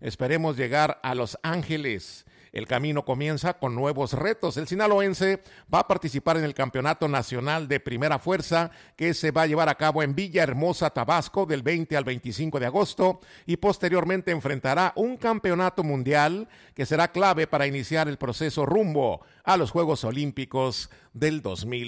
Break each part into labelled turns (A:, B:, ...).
A: esperemos llegar a Los Ángeles. El camino comienza con nuevos retos. El sinaloense va a participar en el Campeonato Nacional de Primera Fuerza que se va a llevar a cabo en Villahermosa, Tabasco, del 20 al 25 de agosto y posteriormente enfrentará un campeonato mundial que será clave para iniciar el proceso rumbo a los Juegos Olímpicos del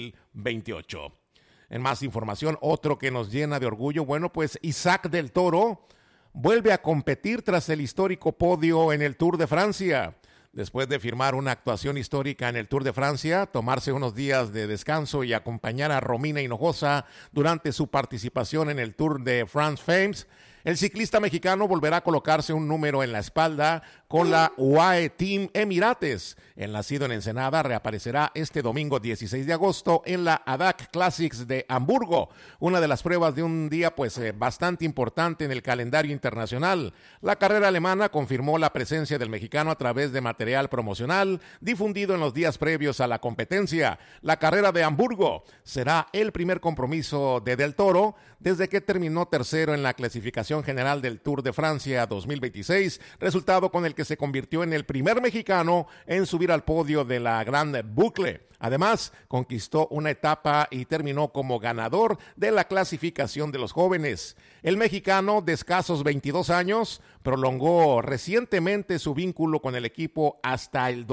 A: 2028. En más información, otro que nos llena de orgullo, bueno, pues Isaac del Toro vuelve a competir tras el histórico podio en el Tour de Francia. Después de firmar una actuación histórica en el Tour de Francia, tomarse unos días de descanso y acompañar a Romina Hinojosa durante su participación en el Tour de France Fames, el ciclista mexicano volverá a colocarse un número en la espalda con la UAE Team Emirates. El nacido en Ensenada reaparecerá este domingo 16 de agosto en la ADAC Classics de Hamburgo, una de las pruebas de un día bastante importante en el calendario internacional. La carrera alemana confirmó la presencia del mexicano a través de material promocional difundido en los días previos a la competencia. La carrera de Hamburgo será el primer compromiso de Del Toro desde que terminó tercero en la clasificación general del Tour de Francia 2026, resultado con el que se convirtió en el primer mexicano en subir al podio de la Grande Boucle. Además, conquistó una etapa y terminó como ganador de la clasificación de los jóvenes. El mexicano, de escasos 22 años, prolongó recientemente su vínculo con el equipo hasta el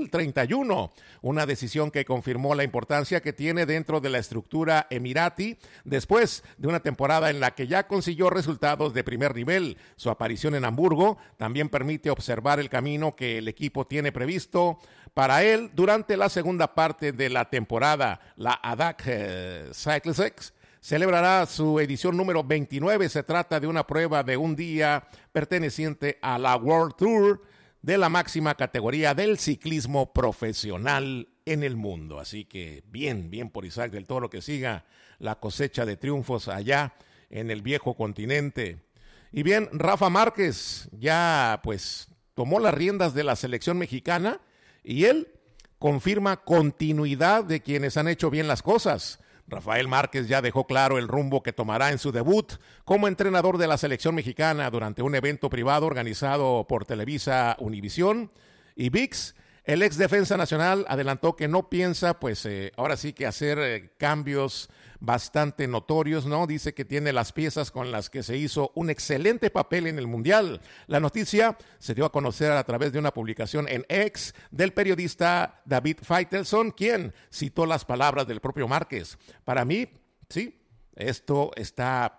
A: 2031, una decisión que confirmó la importancia que tiene dentro de la estructura Emirati después de una temporada en la que ya consiguió resultados de primer nivel. Su aparición en Hamburgo también permite observar el camino que el equipo tiene previsto para él durante la segunda parte de la temporada. La ADAC Cyclesex celebrará su edición número 29. Se trata de una prueba de un día perteneciente a la World Tour de la máxima categoría del ciclismo profesional en el mundo. Así que bien por Isaac del Toro, que siga la cosecha de triunfos allá en el viejo continente. Y bien, Rafa Márquez ya tomó las riendas de la selección mexicana y él confirma continuidad de quienes han hecho bien las cosas. Rafael Márquez ya dejó claro el rumbo que tomará en su debut como entrenador de la selección mexicana durante un evento privado organizado por Televisa Univisión y ViX. El ex defensa nacional adelantó que no piensa, ahora sí que hacer cambios bastante notorios, ¿no? Dice que tiene las piezas con las que se hizo un excelente papel en el Mundial. La noticia se dio a conocer a través de una publicación en X del periodista David Faitelson, quien citó las palabras del propio Márquez. Para mí, sí, esto está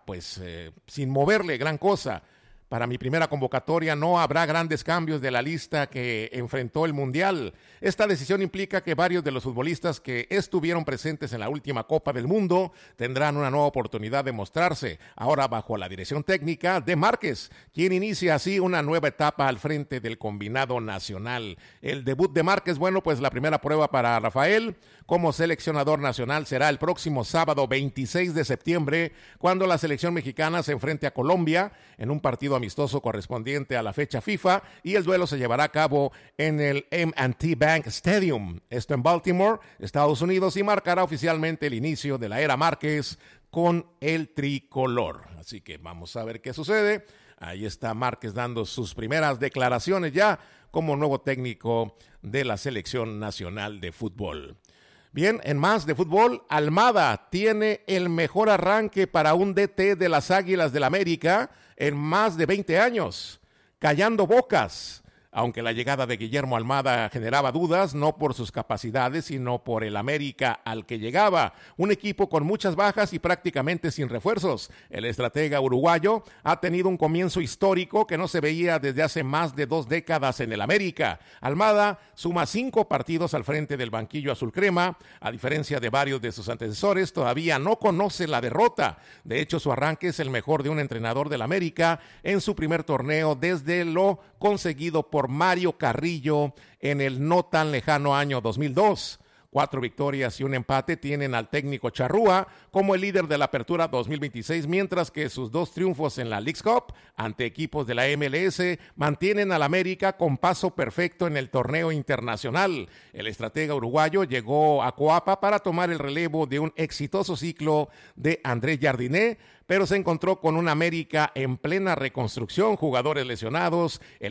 A: sin moverle gran cosa. Para mi primera convocatoria no habrá grandes cambios de la lista que enfrentó el Mundial. Esta decisión implica que varios de los futbolistas que estuvieron presentes en la última Copa del Mundo tendrán una nueva oportunidad de mostrarse, ahora bajo la dirección técnica de Márquez, quien inicia así una nueva etapa al frente del combinado nacional. El debut de Márquez, la primera prueba para Rafael como seleccionador nacional será el próximo sábado 26 de septiembre, cuando la selección mexicana se enfrente a Colombia en un partido amistoso correspondiente a la fecha FIFA, y el duelo se llevará a cabo en el M&T Bank Stadium, esto en Baltimore, Estados Unidos, y marcará oficialmente el inicio de la era Márquez con el tricolor. Así que vamos a ver qué sucede. Ahí está Márquez dando sus primeras declaraciones ya como nuevo técnico de la selección nacional de fútbol. Bien, en más de fútbol, Almada tiene el mejor arranque para un DT de las Águilas del América en más de 20 años, callando bocas. Aunque la llegada de Guillermo Almada generaba dudas, no por sus capacidades, sino por el América al que llegaba, un equipo con muchas bajas y prácticamente sin refuerzos. El estratega uruguayo ha tenido un comienzo histórico que no se veía desde hace más de 2 décadas en el América. Almada suma 5 partidos al frente del banquillo azul crema. A diferencia de varios de sus antecesores, todavía no conoce la derrota. De hecho, su arranque es el mejor de un entrenador del América en su primer torneo desde lo conseguido por Mario Carrillo en el no tan lejano año 2002. 4 victorias y un empate tienen al técnico Charrúa como el líder de la Apertura 2026, mientras que sus 2 triunfos en la Leagues Cup ante equipos de la MLS mantienen al América con paso perfecto en el torneo internacional. El estratega uruguayo llegó a Coapa para tomar el relevo de un exitoso ciclo de André Jardiné, pero se encontró con un América en plena reconstrucción, jugadores lesionados, el